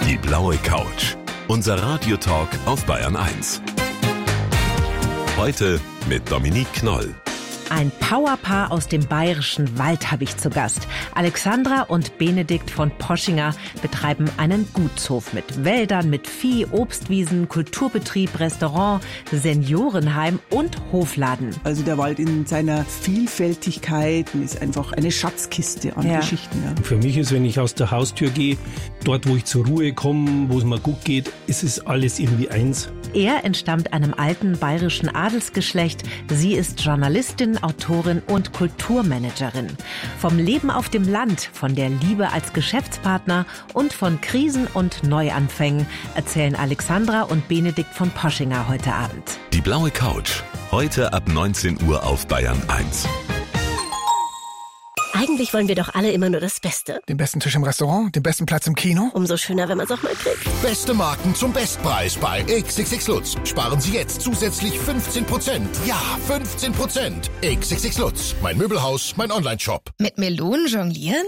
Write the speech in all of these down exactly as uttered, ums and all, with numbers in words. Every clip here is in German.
Die blaue Couch. Unser Radiotalk auf Bayern eins. Heute mit Dominique Knoll. Ein Powerpaar aus dem bayerischen Wald habe ich zu Gast. Alexandra und Benedikt von Poschinger betreiben einen Gutshof mit Wäldern, mit Vieh, Obstwiesen, Kulturbetrieb, Restaurant, Seniorenheim und Hofladen. Also der Wald in seiner Vielfältigkeit ist einfach eine Schatzkiste an Ja. Geschichten. Ja. Für mich ist, wenn ich aus der Haustür gehe, dort wo ich zur Ruhe komme, wo es mir gut geht, ist es alles irgendwie eins. Er entstammt einem alten bayerischen Adelsgeschlecht. Sie ist Journalistin, Autorin und Kulturmanagerin. Vom Leben auf dem Land, von der Liebe als Geschäftspartner und von Krisen und Neuanfängen erzählen Alexandra und Benedikt von Poschinger heute Abend. Die blaue Couch. Heute ab neunzehn Uhr auf Bayern eins. Eigentlich wollen wir doch alle immer nur das Beste. Den besten Tisch im Restaurant, den besten Platz im Kino. Umso schöner, wenn man es auch mal kriegt. Beste Marken zum Bestpreis bei X X X Lutz. Sparen Sie jetzt zusätzlich fünfzehn Prozent. Ja, fünfzehn Prozent. X X X Lutz. Mein Möbelhaus, mein Online-Shop. Mit Melonen jonglieren?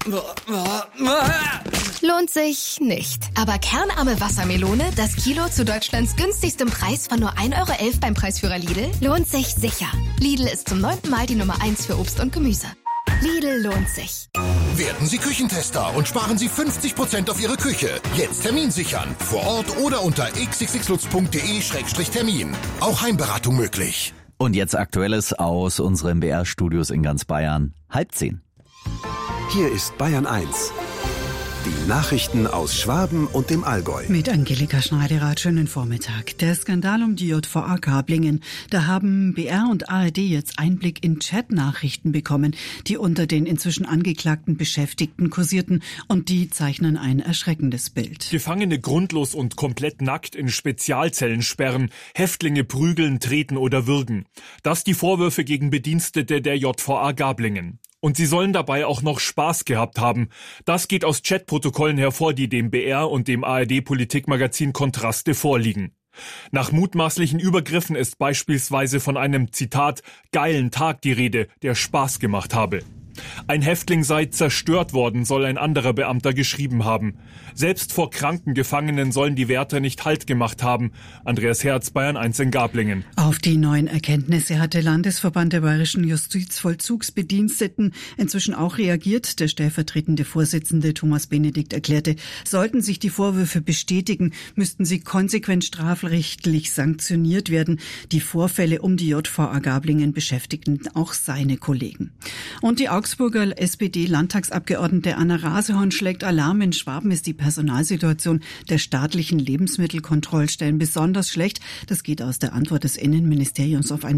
Lohnt sich nicht. Aber kernarme Wassermelone, das Kilo zu Deutschlands günstigstem Preis von nur ein Euro elf beim Preisführer Lidl, lohnt sich sicher. Lidl ist zum neunten Mal die Nummer eins für Obst und Gemüse. Lidl lohnt sich. Werden Sie Küchentester und sparen Sie fünfzig Prozent auf Ihre Küche. Jetzt Termin sichern. Vor Ort oder unter x x x lutz punkt d e Schrägstrich Termin. Auch Heimberatung möglich. Und jetzt Aktuelles aus unseren B R-Studios in ganz Bayern. Halb zehn. Hier ist Bayern eins. Die Nachrichten aus Schwaben und dem Allgäu. Mit Angelika Schneiderath, schönen Vormittag. Der Skandal um die J V A Gablingen. Da haben B R und A R D jetzt Einblick in Chat-Nachrichten bekommen, die unter den inzwischen angeklagten Beschäftigten kursierten. Und die zeichnen ein erschreckendes Bild. Gefangene grundlos und komplett nackt in Spezialzellen sperren, Häftlinge prügeln, treten oder würgen. Das die Vorwürfe gegen Bedienstete der J V A Gablingen. Und sie sollen dabei auch noch Spaß gehabt haben. Das geht aus Chatprotokollen hervor, die dem B R und dem A R D-Politikmagazin Kontraste vorliegen. Nach mutmaßlichen Übergriffen ist beispielsweise von einem, Zitat, geilen Tag die Rede, der Spaß gemacht habe. Ein Häftling sei zerstört worden, soll ein anderer Beamter geschrieben haben. Selbst vor kranken Gefangenen sollen die Wärter nicht Halt gemacht haben. Andreas Herz, Bayern eins in Gablingen. Auf die neuen Erkenntnisse hat der Landesverband der bayerischen Justizvollzugsbediensteten inzwischen auch reagiert. Der stellvertretende Vorsitzende Thomas Benedikt erklärte, sollten sich die Vorwürfe bestätigen, müssten sie konsequent strafrechtlich sanktioniert werden. Die Vorfälle um die J V A Gablingen beschäftigten auch seine Kollegen. Und die Augsburger S P D-Landtagsabgeordnete Anna Rasehorn schlägt Alarm. In Schwaben ist die Personalsituation der staatlichen Lebensmittelkontrollstellen besonders schlecht. Das geht aus der Antwort des Innenministeriums auf eine